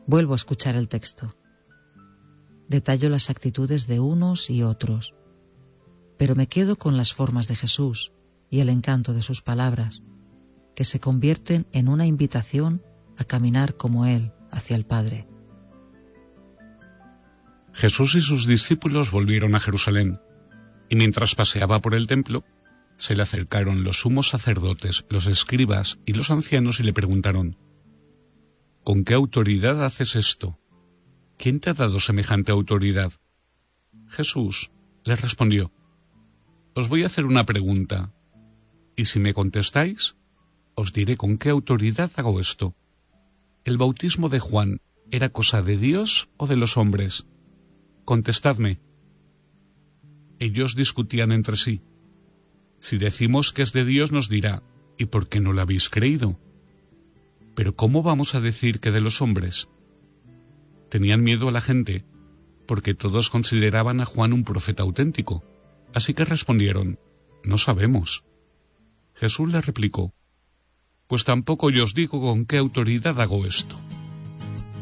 Vuelvo a escuchar el texto. Detallo las actitudes de unos y otros, pero me quedo con las formas de Jesús y el encanto de sus palabras, que se convierten en una invitación a caminar como Él hacia el Padre. Jesús y sus discípulos volvieron a Jerusalén, y mientras paseaba por el templo, se le acercaron los sumos sacerdotes, los escribas y los ancianos y le preguntaron: ¿Con qué autoridad haces esto? ¿Quién te ha dado semejante autoridad? Jesús les respondió: Os voy a hacer una pregunta, y si me contestáis, os diré con qué autoridad hago esto. ¿El bautismo de Juan era cosa de Dios o de los hombres? Contestadme. Ellos discutían entre sí. Si decimos que es de Dios, nos dirá: ¿y por qué no lo habéis creído? Pero ¿cómo vamos a decir que de los hombres? Tenían miedo a la gente, porque todos consideraban a Juan un profeta auténtico. Así que respondieron: no sabemos. Jesús les replicó: pues tampoco yo os digo con qué autoridad hago esto.